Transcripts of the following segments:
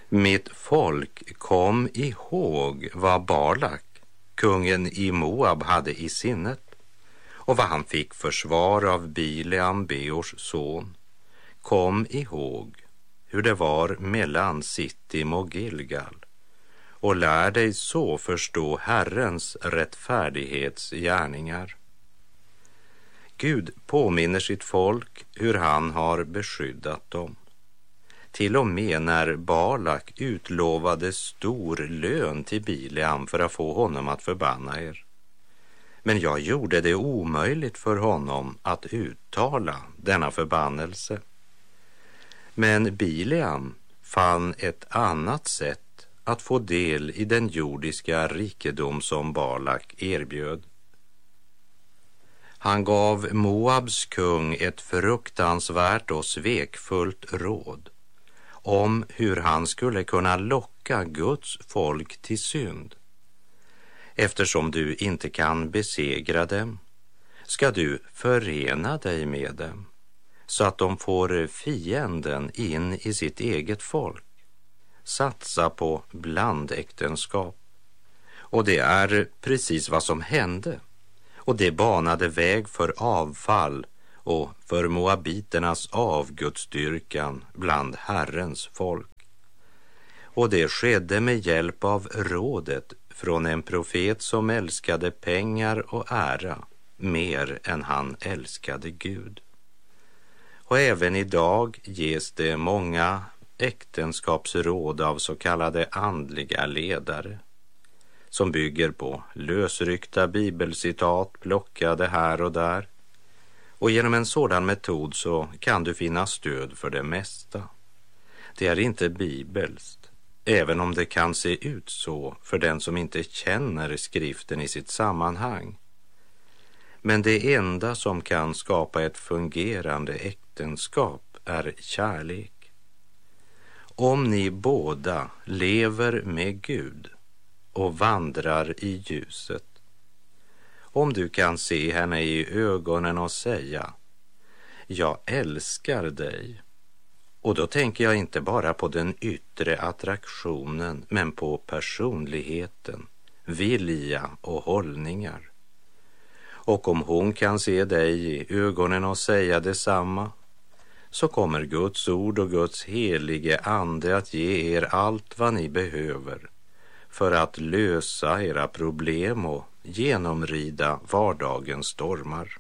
Mitt folk, kom ihåg vad Balak, kungen i Moab, hade i sinnet och vad han fick försvar av Bileam, Beors son. Kom ihåg hur det var mellan Sittim och Gilgal och lär dig så förstå Herrens rättfärdighetsgärningar. Gud påminner sitt folk hur han har beskyddat dem. Till och med när Balak utlovade stor lön till Bileam för att få honom att förbanna er. Men jag gjorde det omöjligt för honom att uttala denna förbannelse. Men Bileam fann ett annat sätt att få del i den jordiska rikedom som Balak erbjöd. Han gav Moabs kung ett fruktansvärt och svekfullt råd om hur han skulle kunna locka Guds folk till synd. Eftersom du inte kan besegra dem ska du förena dig med dem så att de får fienden in i sitt eget folk. Satsa på blandäktenskap. Och det är precis vad som hände. Och det banade väg för avfall och för moabiternas avgudsdyrkan bland Herrens folk. Och det skedde med hjälp av rådet från en profet som älskade pengar och ära mer än han älskade Gud. Och även idag ges det många äktenskapsråd av så kallade andliga ledare som bygger på lösryckta bibelcitat plockade här och där. Och genom en sådan metod så kan du finna stöd för det mesta. Det är inte bibelskt, även om det kan se ut så för den som inte känner skriften i sitt sammanhang. Men det enda som kan skapa ett fungerande äktenskap är kärlek. Om ni båda lever med Gud och vandrar i ljuset, om du kan se henne i ögonen och säga jag älskar dig, och då tänker jag inte bara på den yttre attraktionen men på personligheten, vilja och hållningar. Och om hon kan se dig i ögonen och säga detsamma, så kommer Guds ord och Guds helige ande att ge er allt vad ni behöver för att lösa era problem och genomrida vardagens stormar.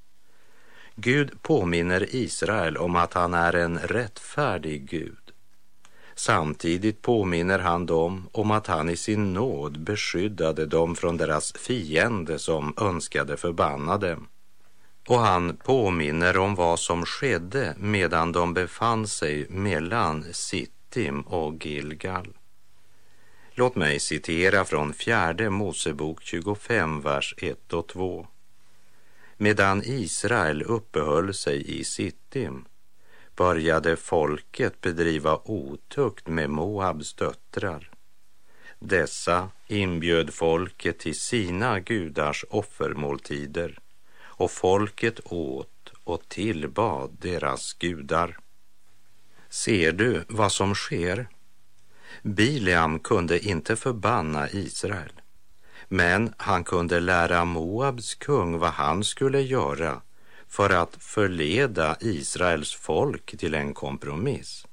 Gud påminner Israel om att han är en rättfärdig Gud. Samtidigt påminner han dem om att han i sin nåd beskyddade dem från deras fiende som önskade förbanna dem. Och han påminner om vad som skedde medan de befann sig mellan Sittim och Gilgal. Låt mig citera från 4 Mosebok 25, vers 1 och 2. Medan Israel uppehöll sig i Sittim började folket bedriva otukt med Moabs döttrar. Dessa inbjöd folket till sina gudars offermåltider, och folket åt och tillbad deras gudar. Ser du vad som sker? Bileam kunde inte förbanna Israel, men han kunde lära Moabs kung vad han skulle göra för att förleda Israels folk till en kompromiss.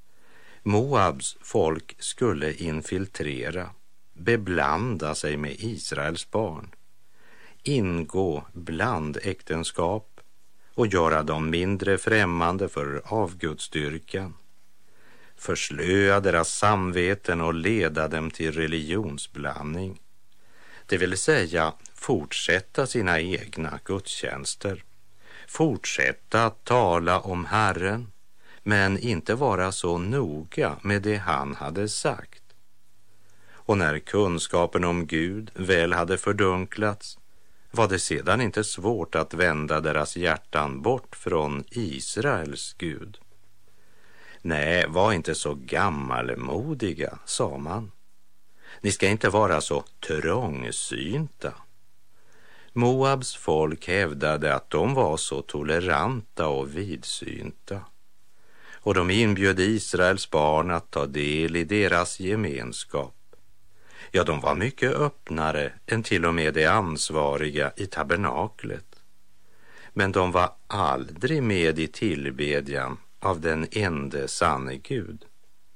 Moabs folk skulle infiltrera, beblanda sig med Israels barn, ingå blandäktenskap och göra dem mindre främmande för avgudsdyrkan, förslöa deras samveten och leda dem till religionsblandning, det vill säga fortsätta sina egna gudstjänster, fortsätta att tala om Herren, men inte vara så noga med det han hade sagt. Och när kunskapen om Gud väl hade fördunklats, var det sedan inte svårt att vända deras hjärtan bort från Israels Gud. Nej, var inte så gammalmodiga, sa man. Ni ska inte vara så trångsynta. Moabs folk hävdade att de var så toleranta och vidsynta. och de inbjöd Israels barn att ta del i deras gemenskap. Ja, de var mycket öppnare än till och med de ansvariga i tabernaklet. Men de var aldrig med i tillbedjan av den ende sanne Gud.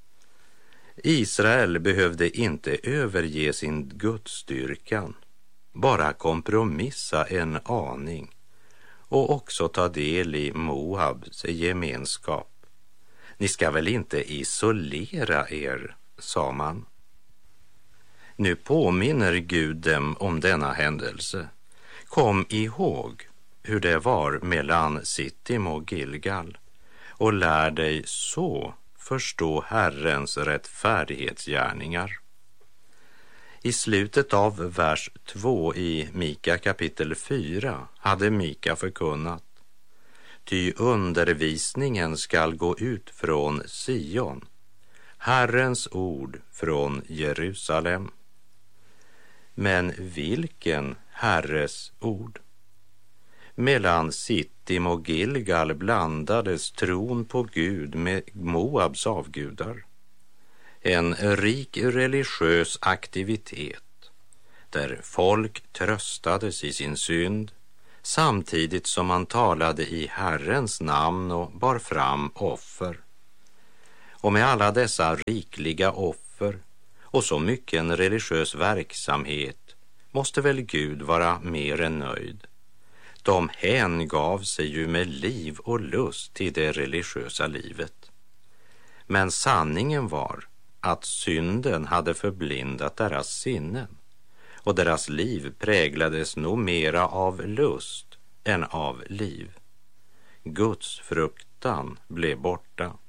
Israel behövde inte överge sin gudsstyrkan, bara kompromissa en aning och också ta del i Moabs gemenskap. Ni ska väl inte isolera er, sa man. Nu påminner Gud dem om denna händelse. Kom ihåg hur det var mellan Sittim och Gilgal och lär dig så förstå Herrens rättfärdighetsgärningar. I slutet av vers 2 i Mika kapitel 4 hade Mika förkunnat: ty undervisningen skall gå ut från Sion, Herrens ord från Jerusalem. Men vilken Herres ord? Mellan Sittim och Gilgal blandades tron på Gud med Moabs avgudar. En rik religiös aktivitet där folk tröstades i sin synd samtidigt som man talade i Herrens namn och bar fram offer. Och med alla dessa rikliga offer och så mycket en religiös verksamhet måste väl Gud vara mer än nöjd. De hängav sig ju med liv och lust till det religiösa livet. Men sanningen var att synden hade förblindat deras sinnen och deras liv präglades nog mera av lust än av liv. Guds fruktan blev borta.